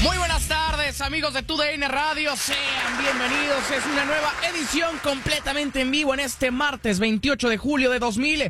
Muy buenas tardes, amigos de TUDN Radio, sean bienvenidos. Es una nueva edición completamente en vivo en este martes 28 de julio de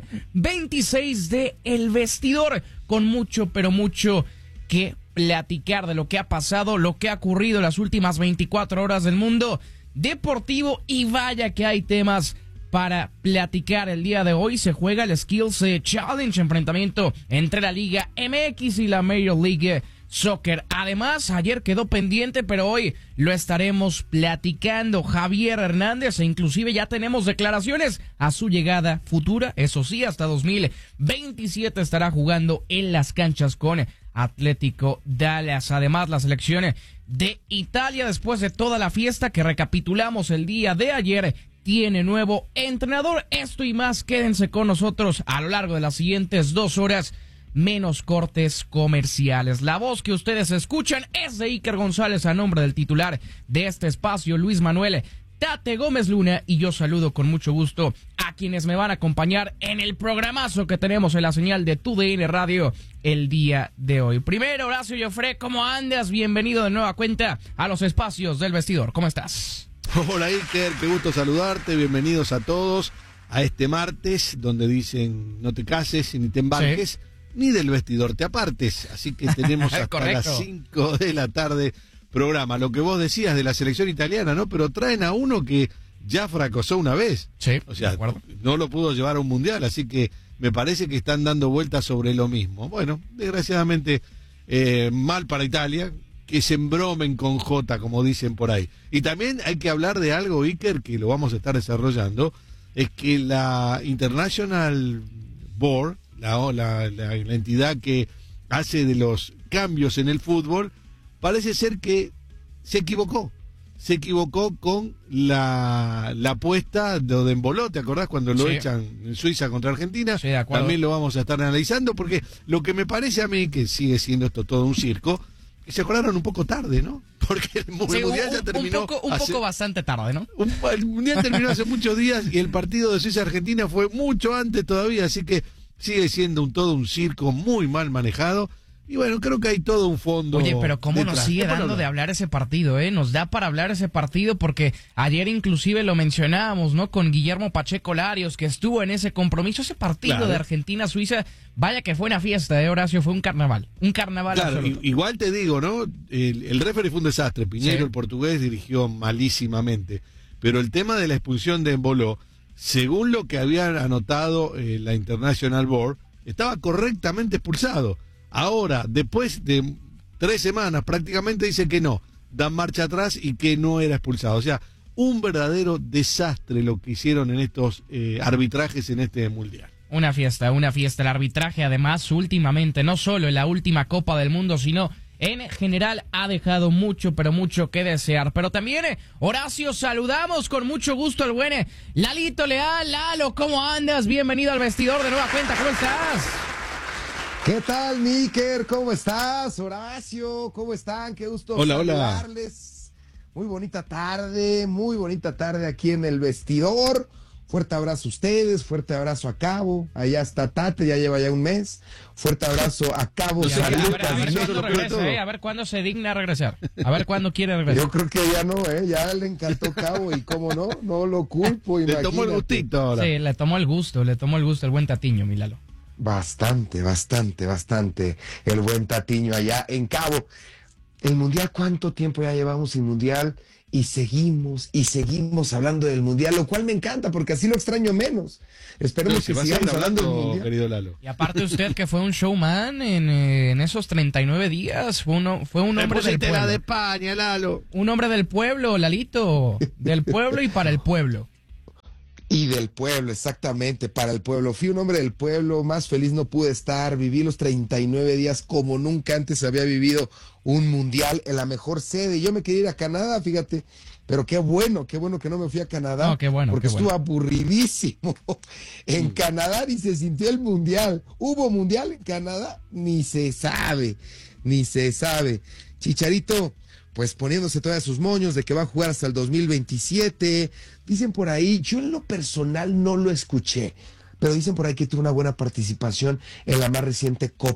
2026 de El Vestidor, con mucho, pero mucho que platicar de lo que ha pasado, lo que ha ocurrido en las últimas 24 horas del mundo deportivo, y vaya que hay temas para platicar. El día de hoy se juega el Skills Challenge, enfrentamiento entre la Liga MX y la Major League Soccer. Además, ayer quedó pendiente, pero hoy lo estaremos platicando. Javier Hernández, e inclusive ya tenemos declaraciones a su llegada futura. Eso sí, hasta 2027 estará jugando en las canchas con Atlético Dallas. Además, la selección de Italia, después de toda la fiesta que recapitulamos el día de ayer, tiene nuevo entrenador. Esto y más, quédense con nosotros a lo largo de las siguientes 2 horas, menos cortes comerciales. La voz que ustedes escuchan es de Iker González, a nombre del titular de este espacio, Luis Manuel Tate Gómez Luna, y yo saludo con mucho gusto a quienes me van a acompañar en el programazo que tenemos en la señal de TUDN Radio el día de hoy. Primero, Horacio Joffre, ¿cómo andas? Bienvenido de nueva cuenta a los espacios del Vestidor. ¿Cómo estás? Hola Iker, qué gusto saludarte, bienvenidos a todos a este martes donde dicen no te cases ni te embarques, sí, ni del vestidor te apartes, así que tenemos hasta las 5 de la tarde programa. Lo que vos decías de la selección italiana, ¿no? Pero traen a uno que ya fracasó una vez, sí, o sea, no lo pudo llevar a un mundial, así que me parece que están dando vueltas sobre lo mismo. Bueno, desgraciadamente mal para Italia, que se embromen con J, como dicen por ahí. Y también hay que hablar de algo, Iker, que lo vamos a estar desarrollando, es que la International Board, la entidad que hace de los cambios en el fútbol, parece ser que se equivocó con la apuesta de Dembélé. ¿Te acordás cuando lo echan en Suiza contra Argentina? Sí, de acuerdo. También lo vamos a estar analizando, porque lo que me parece a mí, que sigue siendo esto todo un circo, que se acordaron un poco tarde, ¿no? Porque el Mundial ya terminó. Un poco bastante tarde, ¿no? El Mundial terminó hace muchos días y el partido de Suiza-Argentina fue mucho antes todavía, así que sigue siendo todo un circo muy mal manejado. Y bueno, creo que hay todo un fondo. Oye, pero ¿cómo detrás? nos sigue dando de hablar ese partido, eh? Nos da para hablar ese partido, porque ayer inclusive lo mencionábamos, ¿no? Con Guillermo Pacheco Larios, que estuvo en ese compromiso, ese partido de Argentina-Suiza. Vaya que fue una fiesta, Horacio, fue un carnaval. Un carnaval absoluto. Igual te digo, ¿no? El referee fue un desastre. Piñero, el portugués, dirigió malísimamente. Pero el tema de la expulsión de Embolo, según lo que habían anotado la International Board, estaba correctamente expulsado. Ahora, después de 3 semanas, prácticamente dice que no, dan marcha atrás y que no era expulsado. O sea, un verdadero desastre lo que hicieron en estos arbitrajes en este Mundial. Una fiesta. El arbitraje, además, últimamente, no solo en la última Copa del Mundo, sino en general, ha dejado mucho, pero mucho que desear. Pero también, Horacio, saludamos con mucho gusto al buen Lalito Leal. Lalo, ¿cómo andas? Bienvenido al Vestidor de nueva cuenta, ¿cómo estás? ¿Qué tal, Níker? ¿Cómo estás? Horacio, ¿cómo están? Qué gusto saludarles. Muy bonita tarde aquí en El Vestidor. Fuerte abrazo a ustedes, fuerte abrazo a Cabo. Allá está Tate, ya lleva un mes. Fuerte abrazo a Cabo. A ver cuándo se digna regresar. A ver cuándo quiere regresar. Yo creo que ya no, ya le encantó Cabo y cómo no lo culpo. Le tomó el gustito ahora. Sí, le tomó el gusto el buen Tatiño, mi Lalo. Bastante. El buen Tatiño allá en Cabo. El Mundial, ¿cuánto tiempo ya llevamos sin Mundial? Y seguimos hablando del Mundial, lo cual me encanta porque así lo extraño menos. Esperemos que sigamos hablando del Mundial. Querido Lalo. Y aparte usted, que fue un showman en esos 39 días, fue un hombre del pueblo. De España, Lalo. Un hombre del pueblo, Lalito. Del pueblo y para el pueblo. Y del pueblo, exactamente, para el pueblo. Fui un hombre del pueblo, más feliz no pude estar. Viví los 39 días como nunca antes había vivido un mundial en la mejor sede. Yo me quería ir a Canadá, fíjate, pero qué bueno que no me fui a Canadá. No, qué bueno. Porque estuvo bueno. aburridísimo. En Canadá ni se sintió el mundial. ¿Hubo mundial en Canadá? Ni se sabe. Chicharito, pues poniéndose todavía sus moños de que va a jugar hasta el 2027. Dicen por ahí, yo en lo personal no lo escuché, pero dicen por ahí que tuvo una buena participación en la más reciente Copa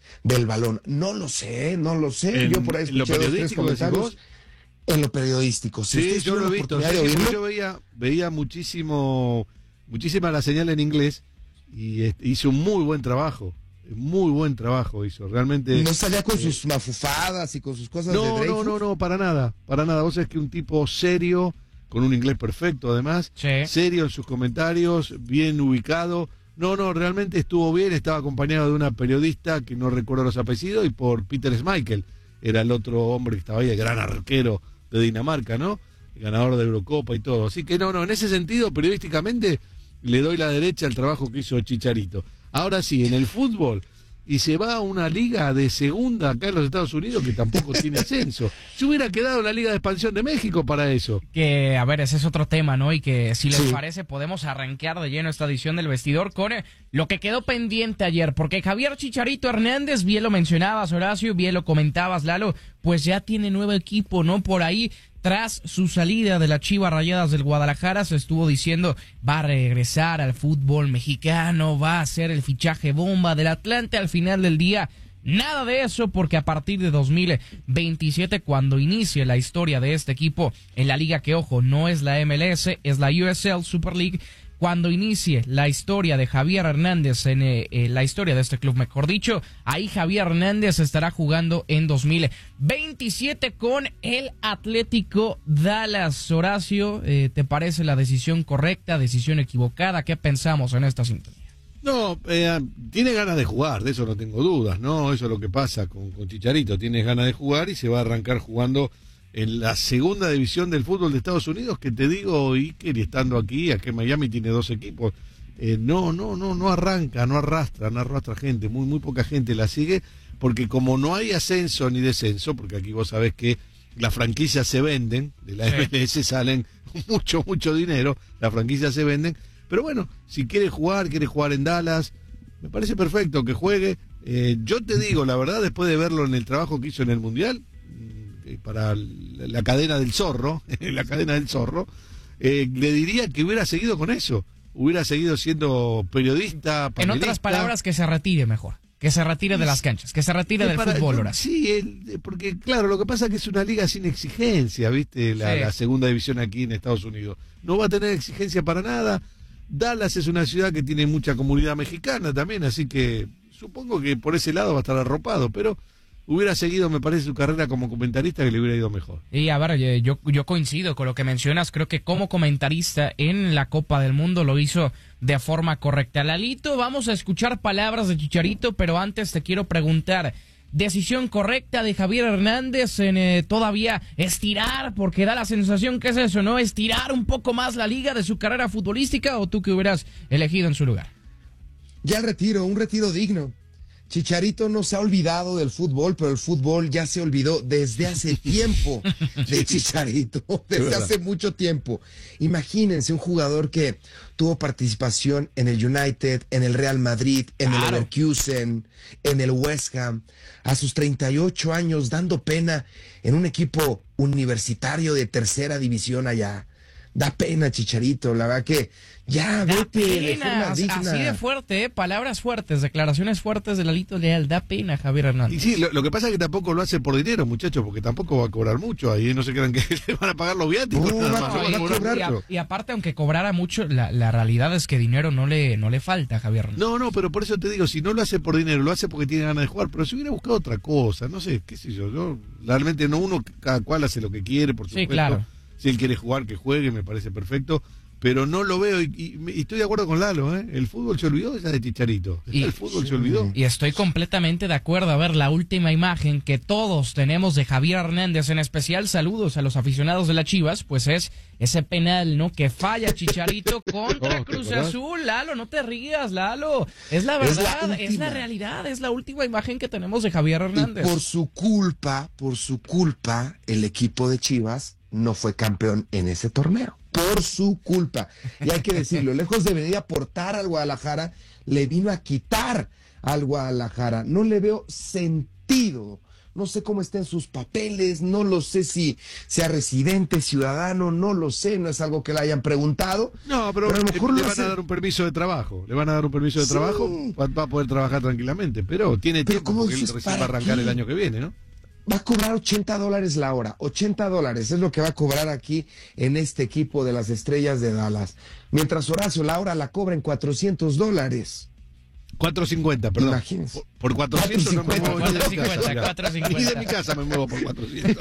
del balón. No lo sé. Yo por ahí escuché ¿En lo periodístico decís vos? En lo periodístico. Sí, yo lo he visto. Yo veía muchísima la señal en inglés y hizo un muy buen trabajo. Muy buen trabajo hizo, realmente. No salía con sus mafufadas y con sus cosas de Dreyfus. No, para nada. Vos sabés que un tipo serio, con un inglés perfecto además, serio en sus comentarios, bien ubicado. No, realmente estuvo bien, estaba acompañado de una periodista que no recuerdo los apellidos y por Peter Schmeichel, era el otro hombre que estaba ahí, el gran arquero de Dinamarca, ¿no? El ganador de Eurocopa y todo. Así que en ese sentido, periodísticamente, le doy la derecha al trabajo que hizo Chicharito. Ahora sí, en el fútbol, y se va a una liga de segunda acá en los Estados Unidos que tampoco tiene ascenso. Se hubiera quedado en la Liga de Expansión de México para eso. Que, a ver, ese es otro tema, ¿no? Y que si les parece podemos arrancar de lleno esta edición del Vestidor con lo que quedó pendiente ayer, porque Javier Chicharito Hernández, bien lo mencionabas, Horacio, bien lo comentabas, Lalo, pues ya tiene nuevo equipo, ¿no? Por ahí, tras su salida de las Chivas Rayadas del Guadalajara, se estuvo diciendo va a regresar al fútbol mexicano, va a ser el fichaje bomba del Atlante. Al final del día, nada de eso, porque a partir de 2027, cuando inicie la historia de este equipo en la liga que, ojo, no es la MLS, es la USL Super League, cuando inicie la historia de Javier Hernández en la historia de este club, mejor dicho, ahí Javier Hernández estará jugando en 2027 con el Atlético Dallas. Horacio, ¿te parece la decisión correcta, decisión equivocada? ¿Qué pensamos en esta sintonía? No, tiene ganas de jugar, de eso no tengo dudas, ¿no? Eso es lo que pasa con Chicharito, tiene ganas de jugar y se va a arrancar jugando en la segunda división del fútbol de Estados Unidos, que te digo, Iker, y estando aquí en Miami tiene 2 equipos, no arranca, no arrastra gente, muy poca gente la sigue, porque como no hay ascenso ni descenso, porque aquí vos sabés que las franquicias se venden, de la MLS salen mucho dinero, las franquicias se venden, pero bueno, si quiere jugar en Dallas, me parece perfecto que juegue. Yo te digo, la verdad, después de verlo en el trabajo que hizo en el Mundial, para la cadena del Zorro, le diría que hubiera seguido con eso, hubiera seguido siendo periodista, panelista. En otras palabras, que se retire mejor, que se retire de las canchas, que se retire del fútbol, ahora. Sí, porque claro, lo que pasa es que es una liga sin exigencia, ¿viste? La segunda división aquí en Estados Unidos. No va a tener exigencia para nada. Dallas es una ciudad que tiene mucha comunidad mexicana también, así que supongo que por ese lado va a estar arropado, pero hubiera seguido, me parece, su carrera como comentarista, que le hubiera ido mejor. Y a ver, yo coincido con lo que mencionas. Creo que como comentarista en la Copa del Mundo lo hizo de forma correcta. Lalito, vamos a escuchar palabras de Chicharito, pero antes te quiero preguntar, ¿decisión correcta de Javier Hernández en todavía estirar, porque da la sensación que es eso, ¿no? Estirar un poco más la liga de su carrera futbolística, o tú que hubieras elegido en su lugar? Ya el retiro, un retiro digno. Chicharito no se ha olvidado del fútbol, pero el fútbol ya se olvidó desde hace tiempo de Chicharito, desde hace mucho tiempo. Imagínense un jugador que tuvo participación en el United, en el Real Madrid, en el Leverkusen, en el West Ham, a sus 38 años dando pena en un equipo universitario de tercera división allá. Da pena, Chicharito, la verdad que ya vete de forma digna. Así de fuerte, palabras fuertes, declaraciones fuertes de Lalito Leal. Da pena, Javier Hernández. Y sí, lo que pasa es que tampoco lo hace por dinero, muchachos, porque tampoco va a cobrar mucho ahí. No se crean que le van a pagar los viáticos. Y aparte, aunque cobrara mucho, la realidad es que dinero no le falta a Javier Hernández. No, pero por eso te digo, si no lo hace por dinero, lo hace porque tiene ganas de jugar. Pero si hubiera buscado otra cosa, no sé, qué sé yo. Realmente uno, cada cual hace lo que quiere, por supuesto. Sí, claro. Si él quiere jugar, que juegue, me parece perfecto. Pero no lo veo y estoy de acuerdo con Lalo, ¿eh? El fútbol se olvidó ya de Chicharito. El fútbol se olvidó. Y estoy completamente de acuerdo. A ver, la última imagen que todos tenemos de Javier Hernández, en especial saludos a los aficionados de las Chivas, pues es ese penal, ¿no? Que falla Chicharito contra Cruz Azul. Lalo, no te rías, Lalo. Es la verdad, es la realidad, es la última imagen que tenemos de Javier Hernández. Y por su culpa, el equipo de Chivas no fue campeón en ese torneo. Por su culpa. Y hay que decirlo, lejos de venir a aportar al Guadalajara, le vino a quitar al Guadalajara. No le veo sentido no sé cómo estén sus papeles, no lo sé si sea residente, ciudadano, no lo sé, no es algo que le hayan preguntado. No, pero a lo mejor le van a dar un permiso de trabajo, va a poder trabajar tranquilamente, pero tiene tiempo porque él recién va a arrancar el año que viene, ¿no? Va a cobrar $80 la hora, $80 es lo que va a cobrar aquí en este equipo de las Estrellas de Dallas. Mientras Horacio la hora la cobra en $400. 450, perdón. Imagínense. Por 400 no me muevo ni de mi casa. 450. Ni de mi casa me muevo por 400.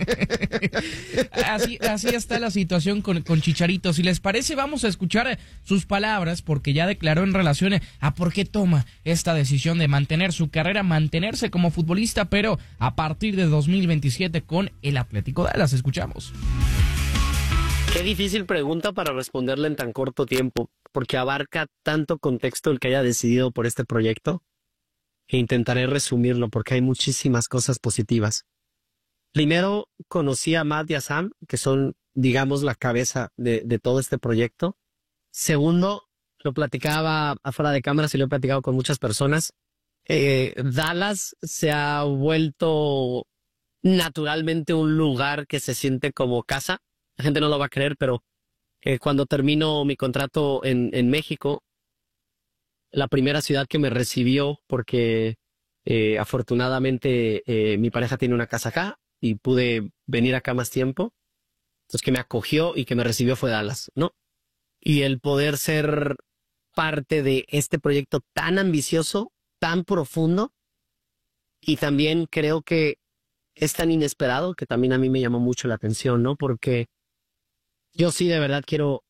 Así está la situación con Chicharito. Si les parece, vamos a escuchar sus palabras, porque ya declaró en relación a por qué toma esta decisión de mantener su carrera, mantenerse como futbolista, pero a partir de 2027 con el Atlético Dallas. Escuchamos. Qué difícil pregunta para responderla en tan corto tiempo, porque abarca tanto contexto el que haya decidido por este proyecto, e intentaré resumirlo porque hay muchísimas cosas positivas. Primero, conocí a Matt y a Sam, que son, digamos, la cabeza de todo este proyecto. Segundo, lo platicaba afuera de cámaras y lo he platicado con muchas personas. Dallas se ha vuelto naturalmente un lugar que se siente como casa. La gente no lo va a creer, pero cuando termino mi contrato en México, la primera ciudad que me recibió, porque afortunadamente mi pareja tiene una casa acá y pude venir acá más tiempo, entonces que me acogió y que me recibió fue Dallas, ¿no? Y el poder ser parte de este proyecto tan ambicioso, tan profundo, y también creo que es tan inesperado que también a mí me llamó mucho la atención, ¿no? Porque yo sí de verdad quiero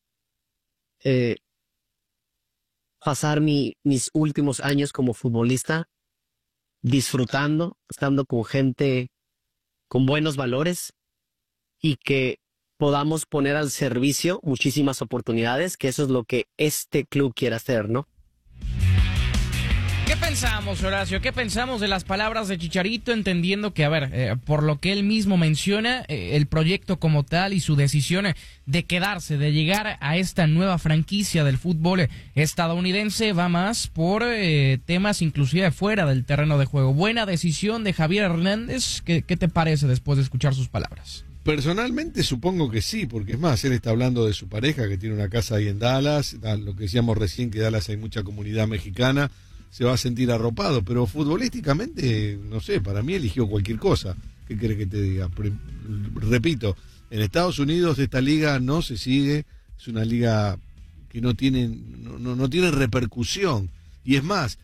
pasar mis últimos años como futbolista disfrutando, estando con gente con buenos valores y que podamos poner al servicio muchísimas oportunidades, que eso es lo que este club quiere hacer, ¿no? ¿Qué pensamos, Horacio? ¿Qué pensamos de las palabras de Chicharito? Entendiendo que, a ver, por lo que él mismo menciona, el proyecto como tal y su decisión de quedarse, de llegar a esta nueva franquicia del fútbol estadounidense, va más por temas inclusive fuera del terreno de juego. Buena decisión de Javier Hernández. ¿Qué te parece después de escuchar sus palabras? Personalmente supongo que sí, porque es más, él está hablando de su pareja que tiene una casa ahí en Dallas, lo que decíamos recién, que en Dallas hay mucha comunidad mexicana, se va a sentir arropado, pero futbolísticamente, no sé, para mí eligió cualquier cosa. ¿Qué querés que te diga? Repito, en Estados Unidos esta liga no se sigue, es una liga que no tiene repercusión, y es más,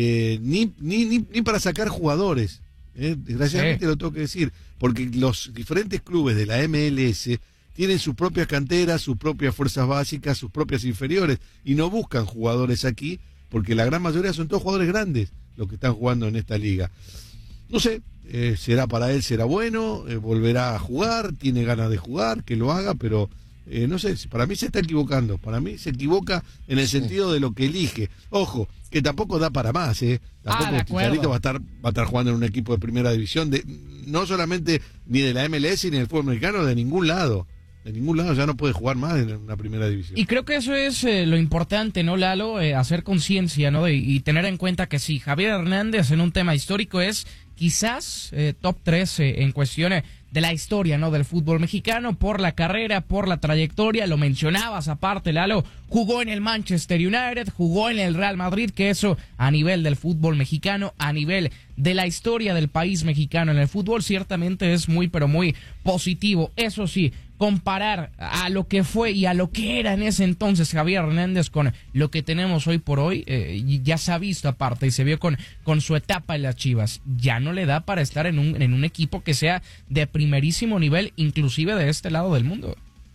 ni para sacar jugadores, desgraciadamente lo tengo que decir, porque los diferentes clubes de la MLS tienen sus propias canteras, sus propias fuerzas básicas, sus propias inferiores, y no buscan jugadores aquí, porque la gran mayoría son todos jugadores grandes los que están jugando en esta liga. No sé, será para él, será bueno, volverá a jugar, tiene ganas de jugar, que lo haga, pero no sé, para mí se está equivocando, para mí se equivoca en el sentido de lo que elige. Ojo, que tampoco da para más, tampoco Chicharito va a estar jugando en un equipo de primera división, no solamente ni de la MLS ni del fútbol mexicano, de ningún lado. De ningún lado ya no puede jugar más en una primera división. Y creo que eso es lo importante, ¿no, Lalo? Hacer conciencia, ¿no? Y tener en cuenta que sí, Javier Hernández en un tema histórico es quizás top 3 en cuestión de la historia, ¿no? Del fútbol mexicano, por la carrera, por la trayectoria, lo mencionabas aparte, Lalo, jugó en el Manchester United, jugó en el Real Madrid, que eso a nivel del fútbol mexicano, a nivel de la historia del país mexicano en el fútbol, ciertamente es muy, pero muy positivo. Eso sí, comparar a lo que fue y a lo que era en ese entonces Javier Hernández con lo que tenemos hoy por hoy, ya se ha visto aparte y se vio con su etapa en las Chivas. Ya no le da para estar en un equipo que sea de primerísimo nivel, inclusive de este lado del mundo.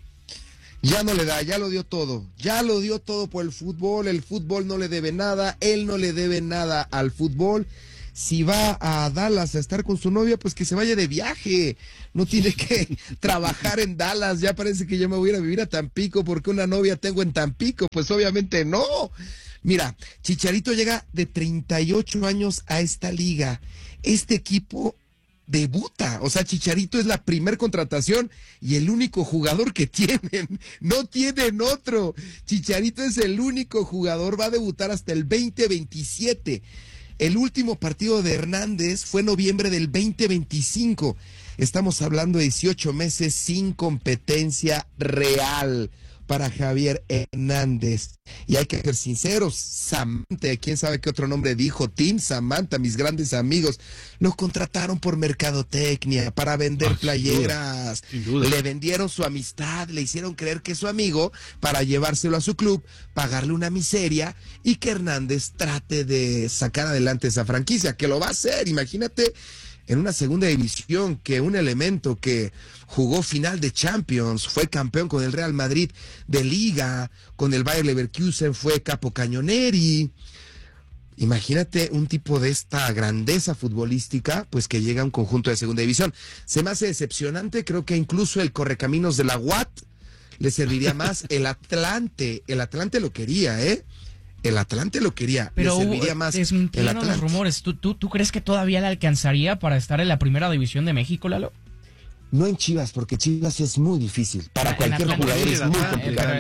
Ya no le da, ya lo dio todo por el fútbol no le debe nada, él no le debe nada al fútbol. Si va a Dallas a estar con su novia, pues que se vaya de viaje, no tiene que trabajar en Dallas. Ya parece que yo me voy a ir a vivir a Tampico porque una novia tengo en Tampico, pues obviamente no. Mira, Chicharito llega de 38 años a esta liga, este equipo debuta, o sea, Chicharito es la primer contratación y el único jugador que tienen, no tienen otro. Chicharito es el único jugador, va a debutar hasta el 2027. El último partido de Hernández fue en noviembre del 2025. Estamos hablando de 18 meses sin competencia real para Javier Hernández. Y hay que ser sinceros, Samantha, quién sabe qué otro nombre dijo, Team Samantha, mis grandes amigos, lo contrataron por mercadotecnia, para vender playeras. Sin duda. Le vendieron su amistad, le hicieron creer que es su amigo para llevárselo a su club, pagarle una miseria y que Hernández trate de sacar adelante esa franquicia, que lo va a hacer, imagínate. En una segunda división, que un elemento que jugó final de Champions, fue campeón con el Real Madrid de Liga, con el Bayer Leverkusen fue capo cañoneri. Imagínate un tipo de esta grandeza futbolística, pues que llega a un conjunto de segunda división. Se me hace decepcionante, creo que incluso el correcaminos de la UAT le serviría más. El Atlante lo quería, El Atlante lo quería, pero le serviría más. Desmintieron los rumores. ¿Tú crees que todavía le alcanzaría para estar en la primera división de México, Lalo? No en Chivas, porque Chivas es muy difícil. Para cualquier jugador es muy complicado.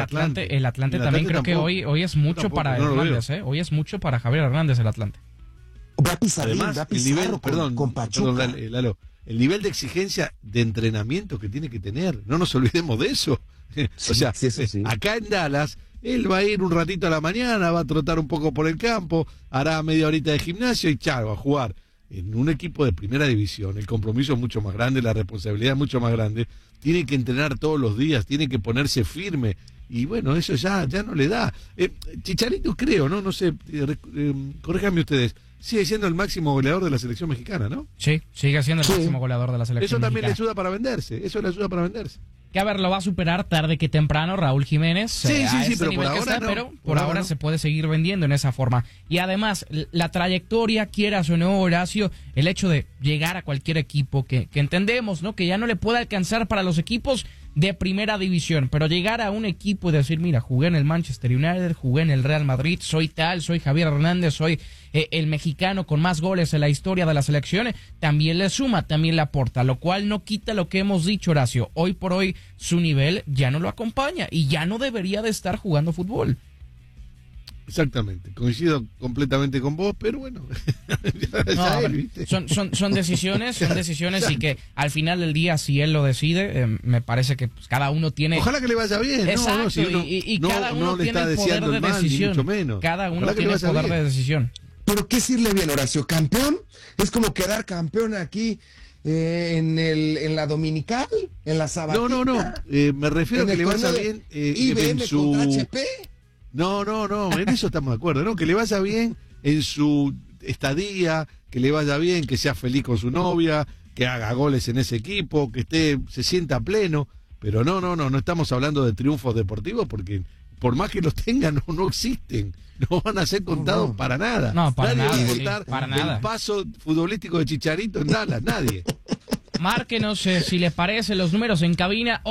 El Atlante también creo que hoy es mucho para Hernández, ¿eh? Hoy es mucho para Javier Hernández el Atlante. Va a pisar bien, va a pisar con Pachuca. Lalo, el nivel de exigencia de entrenamiento que tiene que tener, no nos olvidemos de eso. Sí, acá en Dallas, él va a ir un ratito a la mañana, va a trotar un poco por el campo, hará media horita de gimnasio y chao, a jugar. En un equipo de primera división, el compromiso es mucho más grande, la responsabilidad es mucho más grande, tiene que entrenar todos los días, tiene que ponerse firme, y bueno, eso ya no le da. Chicharito creo, no sé, corríjanme ustedes, sigue siendo el máximo goleador de la selección mexicana, ¿no? Sí, sigue siendo el máximo goleador de la selección mexicana. Eso también mexicana. le ayuda para venderse, Que a ver, lo va a superar tarde que temprano Raúl Jiménez. Sí, pero por ahora no. Pero por ahora se puede seguir vendiendo en esa forma. Y además, la trayectoria, quieras o no, Horacio, el hecho de llegar a cualquier equipo que entendemos, ¿no? Que ya no le puede alcanzar para los equipos de primera división, pero llegar a un equipo y decir, mira, jugué en el Manchester United, jugué en el Real Madrid, soy Javier Hernández, soy el mexicano con más goles en la historia de la selección, también le suma, también le aporta, lo cual no quita lo que hemos dicho, Horacio. Hoy por hoy su nivel ya no lo acompaña y ya no debería de estar jugando fútbol. Exactamente, coincido completamente con vos, pero bueno, son decisiones y que al final del día, si él lo decide, me parece que pues, cada uno tiene... Ojalá que le vaya bien. Exacto, si uno, y cada uno le tiene está el poder de mal, decisión. mucho menos. Cada uno Ojalá tiene el poder de decisión. Pero ¿qué decirle bien, Horacio? ¿Campeón? Es como quedar campeón aquí en la Dominical, en la Sabatita. No, me refiero a que le vaya bien IBM en su... contra HP. No, en eso estamos de acuerdo, ¿no? Que le vaya bien en su estadía, que le vaya bien, que sea feliz con su novia, que haga goles en ese equipo, que se sienta pleno, pero no estamos hablando de triunfos deportivos porque por más que los tengan, no existen, no van a ser contados para nada. No, para nadie nada, va a contar para nada. el paso futbolístico de Chicharito en Dallas, nadie. Márquenos si le parece los números en cabina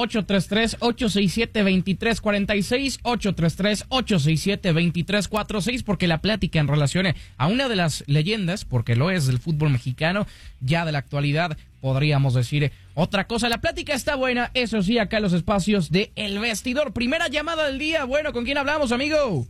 833-867-2346, 833-867-2346, porque la plática en relación a una de las leyendas, porque lo es del fútbol mexicano, ya de la actualidad, podríamos decir otra cosa. La plática está buena, eso sí, acá en los espacios de El Vestidor. Primera llamada del día, bueno, ¿con quién hablamos, amigo?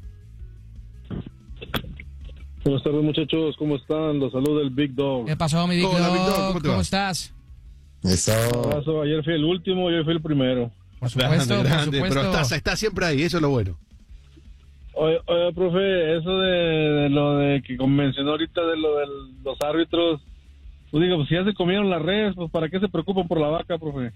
Buenas tardes, muchachos, ¿cómo están? Los saluda el Big Dog. ¿Qué pasó, mi Big Dog? Hola, Big Dog, ¿Cómo estás? Eso. Ayer fui el último, ayer fui el primero. Por supuesto, grande, pero está siempre ahí, eso es lo bueno. Oye, profe, eso de lo de que mencionó ahorita de lo de los árbitros, pues digo, pues si ya se comieron las redes, pues ¿para qué se preocupan por la vaca, profe?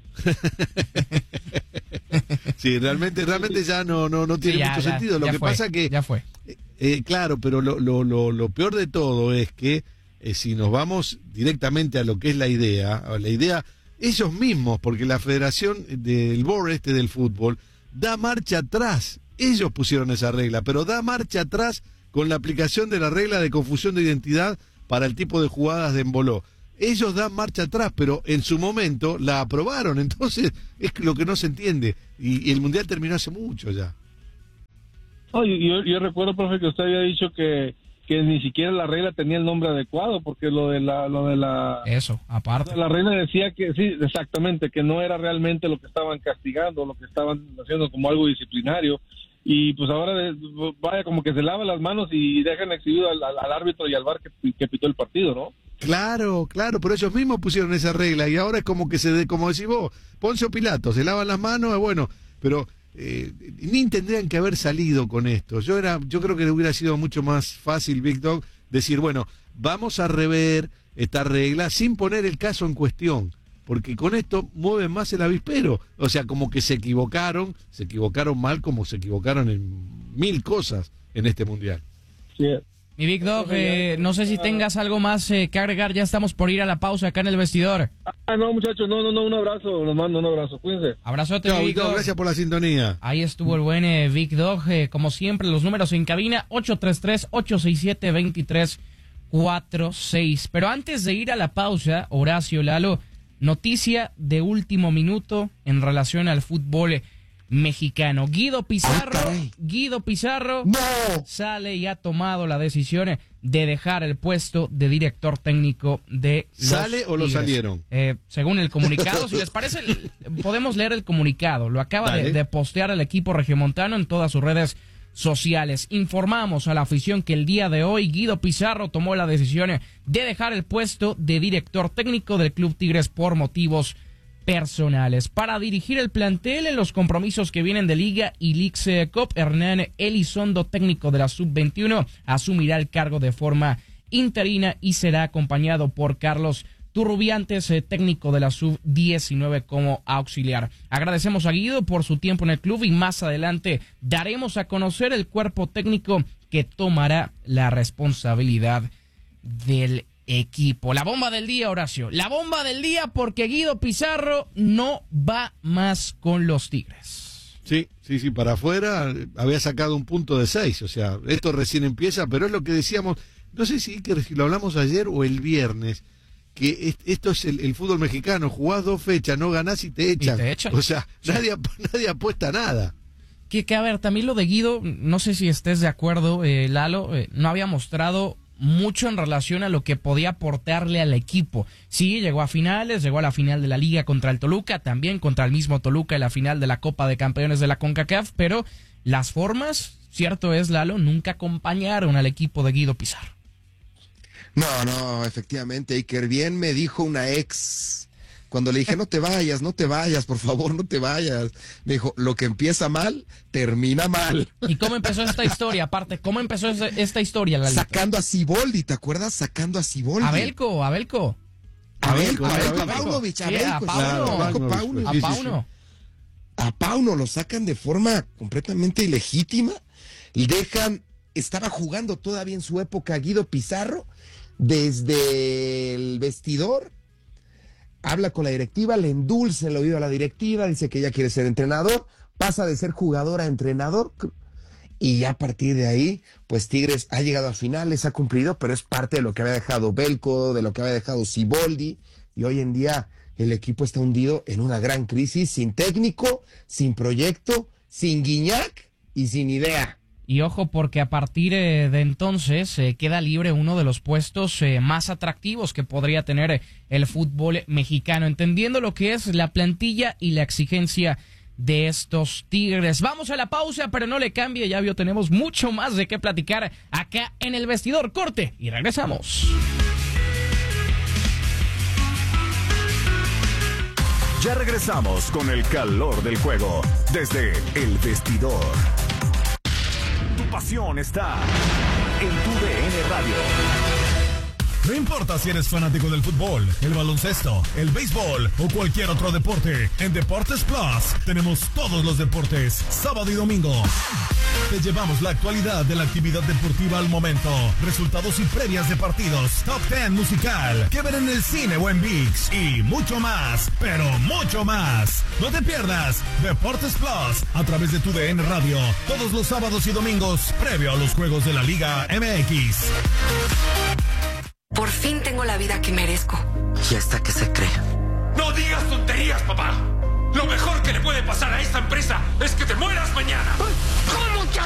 Sí, realmente ya no tiene mucho sentido. Lo que pasa que ya fue. Claro, pero lo peor de todo es que si nos vamos directamente a lo que es la idea, ellos mismos, porque la Federación del Board del fútbol da marcha atrás. Ellos pusieron esa regla, pero da marcha atrás con la aplicación de la regla de confusión de identidad para el tipo de jugadas de emboló. Ellos dan marcha atrás, pero en su momento la aprobaron, entonces es lo que no se entiende. Y el Mundial terminó hace mucho ya. Oh, yo recuerdo, profe, que usted había dicho que ni siquiera la regla tenía el nombre adecuado, porque lo de la eso, aparte. La regla decía que sí, exactamente, que no era realmente lo que estaban castigando, lo que estaban haciendo como algo disciplinario, y pues ahora vaya como que se lava las manos y dejan exhibido al árbitro y al VAR que pitó el partido, ¿no? Claro, pero ellos mismos pusieron esa regla y ahora es como que como decís vos, Poncio Pilato, se lavan las manos, bueno, pero ni tendrían que haber salido con esto. Yo creo que hubiera sido mucho más fácil, Big Dog, decir, bueno, vamos a rever esta regla sin poner el caso en cuestión, porque con esto mueven más el avispero. O sea, como que se equivocaron mal, como se equivocaron en 1000 cosas en este mundial. Sí. Mi Big Dog, no sé si tengas algo más que agregar, ya estamos por ir a la pausa acá en el vestidor. No, muchachos, no, un abrazo, los mando un abrazo, cuídense. Abrazote, Chao, Big Dog. Gracias por la sintonía. Ahí estuvo el buen Big Dog, como siempre, los números en cabina, 833-867-2346. Pero antes de ir a la pausa, Horacio, Lalo, noticia de último minuto en relación al fútbol mexicano. Guido Pizarro ¡No! sale y ha tomado la decisión de dejar el puesto de director técnico de los ¿Sale o lo Tigres. salieron? Según el comunicado, si les parece, podemos leer el comunicado. Lo acaba de postear el equipo regiomontano en todas sus redes sociales. Informamos a la afición que el día de hoy Guido Pizarro tomó la decisión de dejar el puesto de director técnico del Club Tigres por motivos personales. Para dirigir el plantel en los compromisos que vienen de Liga y Leagues Cup, Hernán Elizondo, técnico de la Sub-21, asumirá el cargo de forma interina y será acompañado por Carlos Turrubiantes, técnico de la Sub-19 como auxiliar. Agradecemos a Guido por su tiempo en el club y más adelante daremos a conocer el cuerpo técnico que tomará la responsabilidad del equipo. La bomba del día, Horacio. La bomba del día porque Guido Pizarro no va más con los Tigres. Sí, para afuera había sacado un punto de 6, o sea, esto recién empieza, pero es lo que decíamos, no sé si lo hablamos ayer o el viernes, que esto es el fútbol mexicano, jugás 2 fechas, no ganás y te echan. O sea, sí. nadie apuesta nada. Que a ver, también lo de Guido, no sé si estés de acuerdo, Lalo, no había mostrado mucho en relación a lo que podía aportarle al equipo. Sí, llegó a finales, llegó a la final de la Liga contra el Toluca, también contra el mismo Toluca en la final de la Copa de Campeones de la CONCACAF, pero las formas, cierto es, Lalo, nunca acompañaron al equipo de Guido Pizarro. No, efectivamente, Iker, bien me dijo una ex, cuando le dije, no te vayas, por favor, no te vayas. Me dijo, lo que empieza mal, termina mal. ¿Y cómo empezó esta historia? Aparte, ¿cómo empezó esta historia, Lalito? Sacando a Siboldi, ¿te acuerdas? Sacando a Siboldi. Abelko. A Pauno lo sacan de forma completamente ilegítima. Estaba jugando todavía en su época Guido Pizarro, desde el vestidor, habla con la directiva, le endulza el oído a la directiva, dice que ya quiere ser entrenador, pasa de ser jugador a entrenador, y ya a partir de ahí, pues Tigres ha llegado a finales, ha cumplido, pero es parte de lo que había dejado Belko, de lo que había dejado Siboldi, y hoy en día el equipo está hundido en una gran crisis, sin técnico, sin proyecto, sin Guiñac y sin idea. Y ojo, porque a partir de entonces queda libre uno de los puestos más atractivos que podría tener el fútbol mexicano, entendiendo lo que es la plantilla y la exigencia de estos Tigres. Vamos a la pausa, pero no le cambie, ya vio, tenemos mucho más de qué platicar acá en el vestidor. Corte y regresamos. Ya regresamos con el calor del juego desde el vestidor. Tu pasión está en tu DN Radio. No importa si eres fanático del fútbol, el baloncesto, el béisbol o cualquier otro deporte, en Deportes Plus tenemos todos los deportes, sábado y domingo. Te llevamos la actualidad de la actividad deportiva al momento, resultados y previas de partidos, top 10 musical, que ver en el cine o en ViX y mucho más, pero mucho más. No te pierdas Deportes Plus a través de tu DN Radio, todos los sábados y domingos, previo a los juegos de la Liga MX. Por fin tengo la vida que merezco. ¿Y hasta qué se cree? ¡No digas tonterías, papá! Lo mejor que le puede pasar a esta empresa es que te mueras mañana. ¿Cómo que